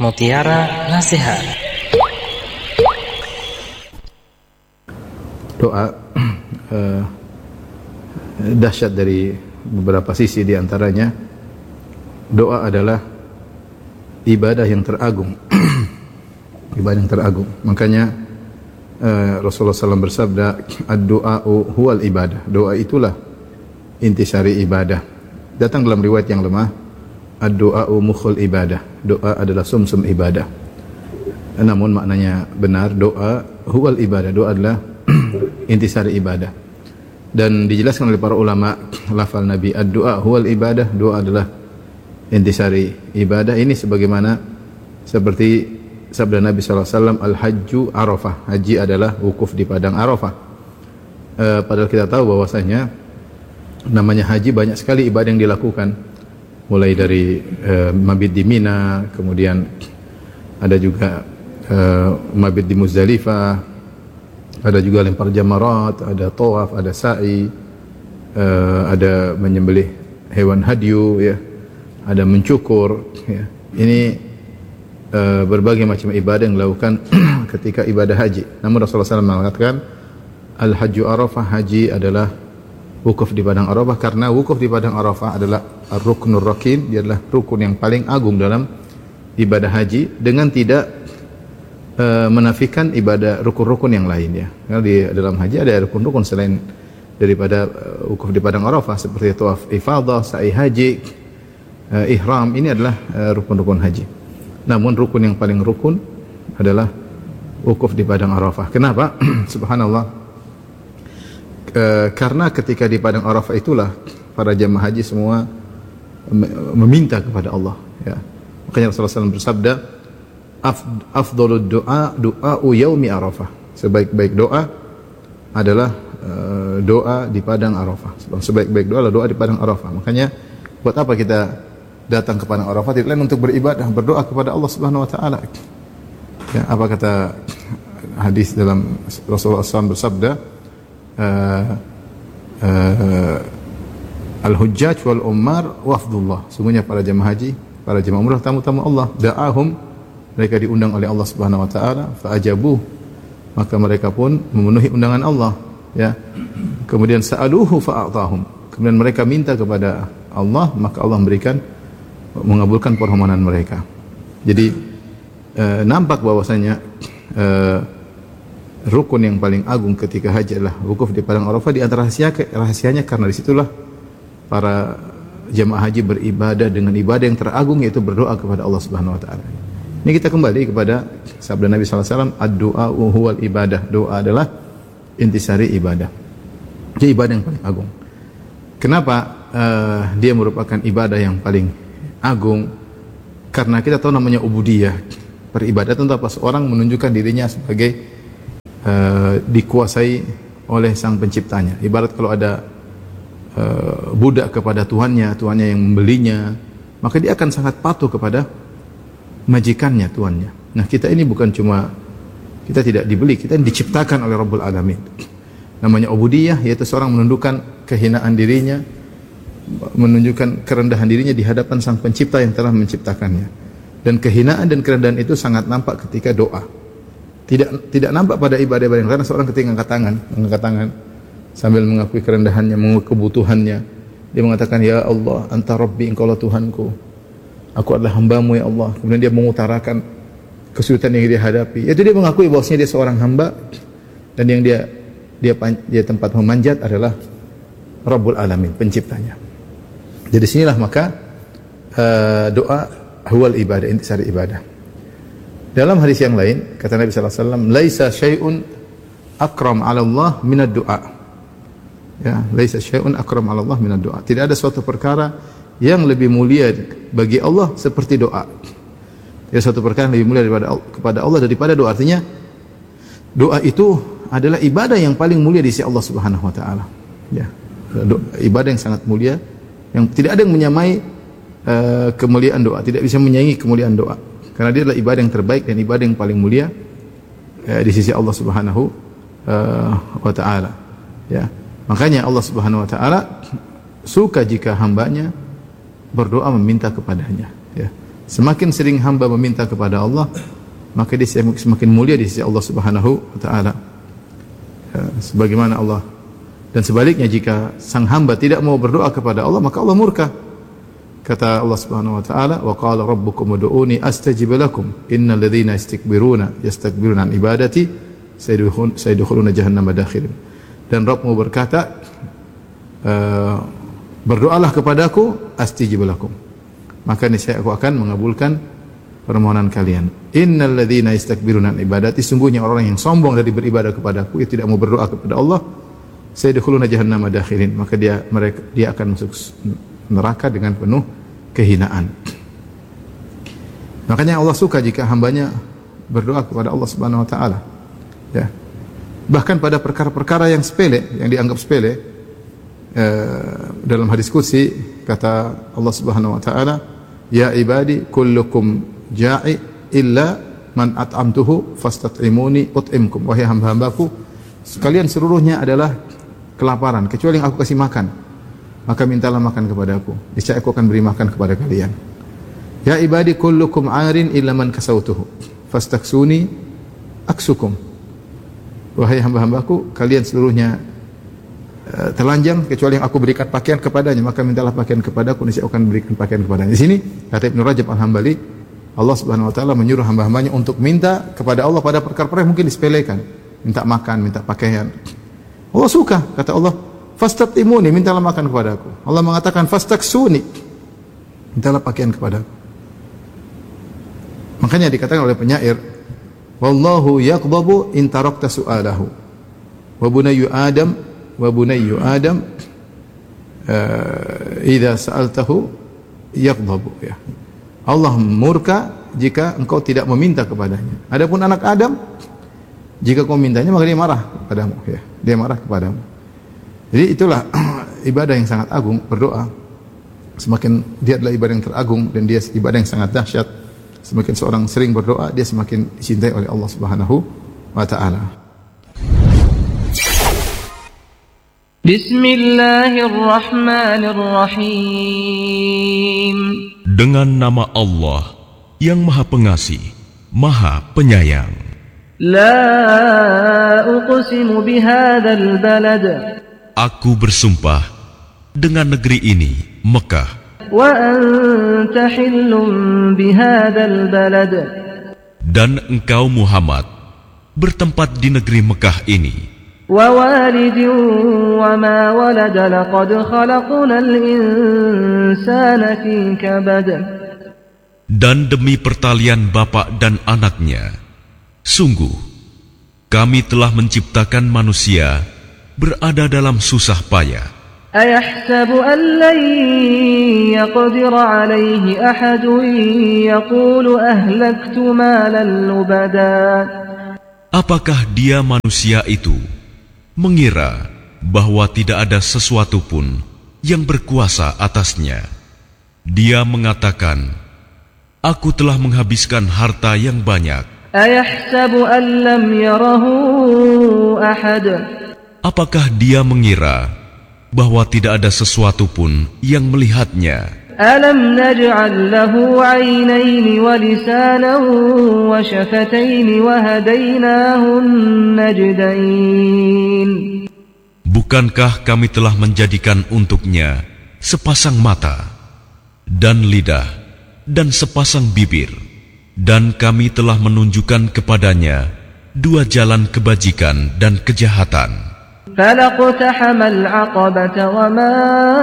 Mutiara Nasihat. Doa dahsyat dari beberapa sisi, di antaranya doa adalah ibadah yang teragung. Ibadah yang teragung. Makanya Rasulullah SAW bersabda, ad-du'a'u huwal ibadah. Doa itulah intisari ibadah. Datang dalam riwayat yang lemah, ad-du'a'u mukhul ibadah. Doa adalah sumsum ibadah. Namun maknanya benar, doa huwal ibadah. Doa adalah intisari ibadah. Dan dijelaskan oleh para ulama, lafal Nabi, ad-du'a huwal ibadah. Doa adalah intisari ibadah. Ini sebagaimana seperti sabda Nabi SAW, al-hajju arafah. Haji adalah wukuf di padang Arafah. Padahal kita tahu bahwasanya namanya haji banyak sekali ibadah yang dilakukan. Mulai dari mabit di Mina, kemudian ada juga mabit di Muzdalifah, ada juga lempar jamarat, ada tawaf, ada sa'i, ada menyembelih hewan hadyu, ya, ada mencukur, ya. Ini berbagai macam ibadah yang dilakukan ketika ibadah haji. Namun Rasulullah SAW mengatakan al-hajju arafah, haji adalah wukuf di padang Arafah, karena wukuf di padang Arafah adalah ar-ruknur rakin, dia adalah rukun yang paling agung dalam ibadah haji, dengan tidak menafikan ibadah rukun-rukun yang lain, ya. Karena di dalam haji ada rukun-rukun selain daripada wukuf di padang Arafah, seperti tawaf ifadah, sa'i haji, ihram. Ini adalah rukun-rukun haji. Namun rukun yang paling rukun adalah wukuf di padang Arafah. Kenapa? Subhanallah. Karena ketika di padang Arafah itulah para jemaah haji semua meminta kepada Allah, ya. Makanya Rasulullah SAW bersabda, afdhalud du'a du'a'u yaumi Arafah. Sebaik-baik doa adalah doa di padang Arafah. Sebaik-baik doa adalah doa di padang Arafah. Makanya buat apa kita datang ke padang Arafah? Tidak lain untuk beribadah, berdoa kepada Allah Subhanahu wa taala. Ya, apa kata hadis dalam Rasulullah SAW bersabda, al-hujjaj wal ummar wafdullah. Sungguhnya para jemaah haji, para jemaah umrah, tamu-tamu Allah. Da'ahum, mereka diundang oleh Allah Subhanahu wa taala, fa'ajabuh, maka mereka pun memenuhi undangan Allah, ya. Kemudian sa'aluhu fa'atahum, kemudian mereka minta kepada Allah, maka Allah memberikan, mengabulkan permohonan mereka. Jadi nampak bahwasanya rukun yang paling agung ketika haji adalah wukuf di padang Arafah. Di antara rahasianya karena disitulah para jemaah haji beribadah dengan ibadah yang teragung, yaitu berdoa kepada Allah Subhanahu wa taala. Ini kita kembali kepada sabda Nabi sallallahu alaihi wasallam, ad-du'a huwal ibadah. Doa adalah intisari ibadah. Jadi ibadah yang paling agung. Kenapa dia merupakan ibadah yang paling agung? Karena kita tahu namanya ubudiyah. Peribadatan itu apa? Seorang menunjukkan dirinya sebagai dikuasai oleh sang penciptanya. Ibarat kalau ada budak kepada tuannya yang membelinya, maka dia akan sangat patuh kepada majikannya, tuannya. Nah, kita ini bukan cuma, kita tidak dibeli, kita diciptakan oleh Rabbul Alamin. Namanya ubudiyah, yaitu seorang menundukkan kehinaan dirinya, menunjukkan kerendahan dirinya di hadapan sang pencipta yang telah menciptakannya. Dan kehinaan dan kerendahan itu sangat nampak ketika doa. Tidak nampak pada ibadah-ibadah yang lain. Seorang ketika mengangkat tangan sambil mengakui kerendahannya, mengakui kebutuhannya, dia mengatakan, ya Allah, anta rabbi, engkaulah Tuhanku, aku adalah hambamu ya Allah. Kemudian dia mengutarakan kesulitan yang dia hadapi. Itu dia mengakui bahwasanya dia seorang hamba, dan yang dia tempat memanjat adalah Rabbul Alamin, penciptanya. Jadi sinilah maka doa huwal ibadah, intisari ibadah. Dalam hadis yang lain kata Nabi sallallahu alaihi wasallam, laisa syai'un akram 'ala Allah minad du'a. Ya, laisa syai'un akram 'ala Allah minad du'a. Tidak ada suatu perkara yang lebih mulia bagi Allah seperti doa. Ya, suatu perkara yang lebih mulia kepada Allah daripada doa. Artinya doa itu adalah ibadah yang paling mulia di sisi Allah Subhanahu wa taala. Ya, ibadah yang sangat mulia, yang tidak ada yang menyamai kemuliaan doa, tidak bisa menyaingi kemuliaan doa. Karena dia adalah ibadah yang terbaik dan ibadah yang paling mulia di sisi Allah Subhanahu wa taala. Ya. Makanya Allah Subhanahu wa taala suka jika hambanya berdoa meminta kepadanya, ya. Semakin sering hamba meminta kepada Allah, maka dia semakin mulia di sisi Allah Subhanahu wa taala. Sebagaimana Allah, dan sebaliknya jika sang hamba tidak mau berdoa kepada Allah, maka Allah murka. Kata Allah Subhanahu wa taala, "Wa qala rabbukum ud'uni astajib lakum innal ladzina yastakbiruna an ibadati sayadkhuluna jahannama dakhirin." Dan Rabbmu berkata, berdoalah kepadaku, astajib lakum, maka niscaya aku akan mengabulkan permohonan kalian. Innal ladzina yastakbiruna an ibadati, sungguhnya orang yang sombong dari beribadah kepadaku, yang tidak mau berdoa kepada Allah, sayadkhuluna jahannama dakhirin, maka dia akan masuk neraka dengan penuh kehinaan. Makanya Allah suka jika hambanya berdoa kepada Allah Subhanahu wa taala. Ya. Bahkan pada perkara-perkara yang sepele, yang dianggap sepele, dalam hadis qudsi kata Allah Subhanahu wa taala, "Ya ibadi kullukum ja'i illa man at'amtuhu fastat'imuni ut'imkum." Wahai hamba-hambaku, sekalian seluruhnya adalah kelaparan kecuali yang aku kasih makan, maka mintalah makan kepadaku, niscaya aku akan beri makan kepada kalian. Ya ibadi kullukum 'arin illa man kasautuhu fastaksuni aksukum. Wahai hamba-hambaku, kalian seluruhnya telanjang kecuali yang aku berikan pakaian kepadanya, maka mintalah pakaian kepadaku, niscaya aku akan berikan pakaian kepadanya. Di sini kata Ibnu Rajab Al-Hambali, Allah Subhanahu wa taala menyuruh hamba-hambanya untuk minta kepada Allah pada perkara-perkara yang mungkin disepelekan, minta makan, minta pakaian. Allah suka, kata Allah, fastatimuni, mintalah makan kepadaku. Allah mengatakan fastaksuni, mintalah pakaian kepadaku. Makanya dikatakan oleh penyair, wallahu yaqdabu in tarakta su'alahu wa bunayyu adam idza sa'altahu yaqdabu, ya. Allah murka jika engkau tidak meminta kepadanya. Adapun anak Adam, jika kau mintanya maka dia marah kepadamu, ya. Dia marah kepadamu. Jadi itulah ibadah yang sangat agung, berdoa. Semakin dia adalah ibadah yang teragung dan dia ibadah yang sangat dahsyat. Semakin seorang sering berdoa, dia semakin dicintai oleh Allah Subhanahu wa taala. Bismillahirrahmanirrahim. Dengan nama Allah yang Maha Pengasih, Maha Penyayang. La uqsimu bihadzal balad. Aku bersumpah dengan negeri ini, Mekah. Wa anta hillum bihadzal balad. Dan engkau Muhammad bertempat di negeri Mekah ini. Wa walidin wa ma walad, laqad khalaqnal insana fi kabad. Dan demi pertalian bapak dan anaknya, sungguh kami telah menciptakan manusia berada dalam susah payah. Ayahsabu an lan yaqdir alayhi ahadun yaqulu ahlaktu malan lubada. Apakah dia manusia itu mengira bahwa tidak ada sesuatu pun yang berkuasa atasnya? Dia mengatakan, aku telah menghabiskan harta yang banyak. Ayahsabu an lam yarahu ahad. Apakah dia mengira bahwa tidak ada sesuatu pun yang melihatnya? Alam naj'al lahu 'aynayn wa lisanan wa shafatayn wa hadaynahu najdain. Bukankah kami telah menjadikan untuknya sepasang mata dan lidah dan sepasang bibir, dan kami telah menunjukkan kepadanya dua jalan kebajikan dan kejahatan. فَلَقْتَحَمَ الْعَقَبَةَ وَمَا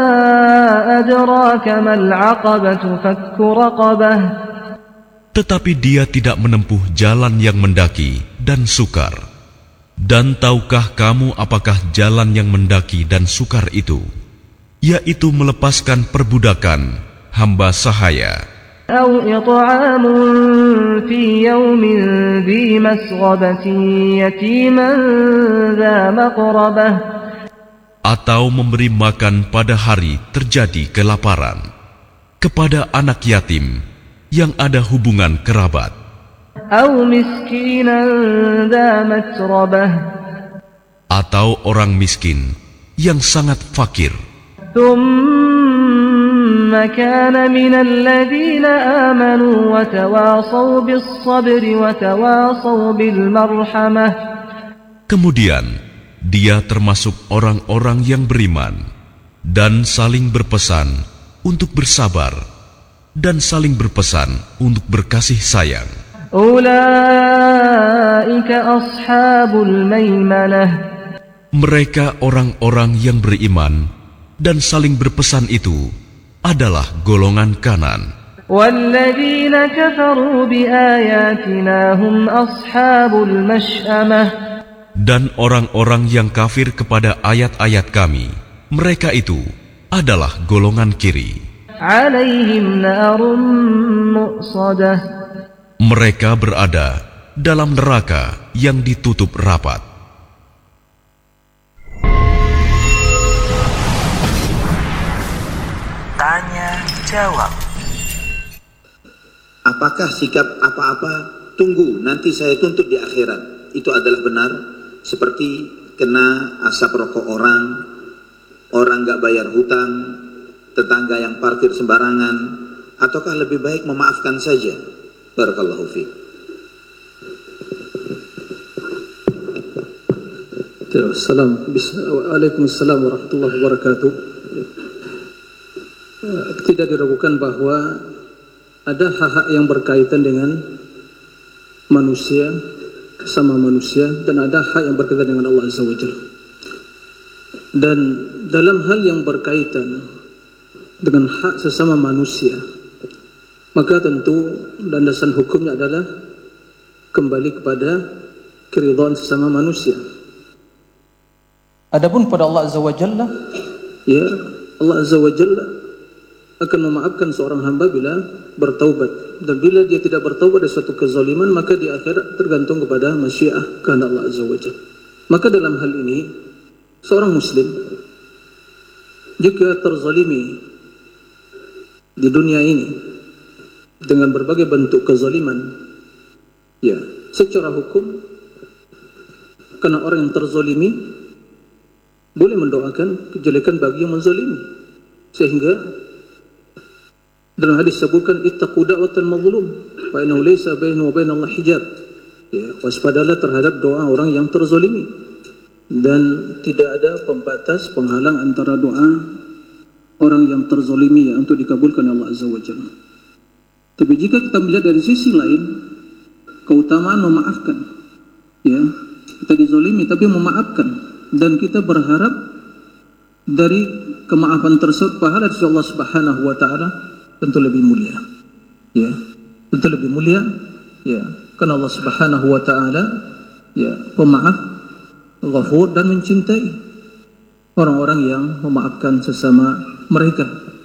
أَدْرَاكَ مَا الْعَقَبَةُ فَكُّ رَقَبَةٍ. Tetapi dia tidak menempuh jalan yang mendaki dan sukar. Dan tahukah kamu apakah jalan yang mendaki dan sukar itu? Yaitu melepaskan perbudakan hamba sahaya. أو إطعام في يوم ذي مسغبة يتيما ذا مقربة. Atau memberi makan pada hari terjadi kelaparan kepada anak yatim yang ada hubungan kerabat. أو مسكينا ذا متربة. Atau orang miskin yang sangat fakir. ثم كان من الذين آمنوا وتواصوا بالصبر وتواصوا بالمرحمة. Kemudian dia termasuk orang-orang yang beriman dan saling berpesan untuk bersabar dan saling berpesan untuk berkasih sayang. أولئك أصحاب الميمنة. Mereka orang-orang yang beriman dan saling berpesan itu adalah golongan kanan. والذين كفروا بآياتنا هم أصحاب المشأمة. Dan orang-orang yang kafir kepada ayat-ayat kami, mereka itu adalah golongan kiri. عليهم نار مؤصدة. Mereka berada dalam neraka yang ditutup rapat. Tanya jawab. Apakah sikap apa-apa tunggu nanti saya tuntut di akhirat itu adalah benar? Seperti kena asap rokok orang gak bayar hutang, tetangga yang parkir sembarangan, ataukah lebih baik memaafkan saja? Barakallahu fiik. Waalaikumsalam warahmatullahi wabarakatuh. Tidak diragukan bahwa ada hak-hak yang berkaitan dengan manusia sama manusia, dan ada hak yang berkaitan dengan Allah Azza wa Jalla. Dan dalam hal yang berkaitan dengan hak sesama manusia, maka tentu landasan hukumnya adalah kembali kepada keridhaan sesama manusia. Adapun pada Allah Azza wa Jalla, ya, Allah Azza wa Jalla akan memaafkan seorang hamba bila bertaubat. Dan bila dia tidak bertaubat dari suatu kezaliman, maka di akhirat tergantung kepada masyiah kehendak Allah Azza wa Jalla. Maka dalam hal ini, seorang muslim jika terzalimi di dunia ini dengan berbagai bentuk kezaliman, ya, secara hukum, karena orang yang terzalimi boleh mendoakan kejelekan bagi yang menzalimi, sehingga dalam hadis sebutkan ittaqu da'watal mazlum fa innahu laysa bainahu wa bainallah hijab. Ya, waspadalah terhadap doa orang yang terzalimi, dan tidak ada pembatas penghalang antara doa orang yang terzalimi ya, untuk dikabulkan Allah Azza wa Jalla. Tapi jika kita melihat dari sisi lain, keutamaan memaafkan, ya, kita dizalimi tapi memaafkan, dan kita berharap dari kemaafan tersebut pahala dari Allah Subhanahu wa taala, tentu lebih mulia, ya, tentu lebih mulia, ya, karena Allah Subhanahu wa taala, ya, pemaaf, ghafur, dan mencintai orang-orang yang memaafkan sesama mereka.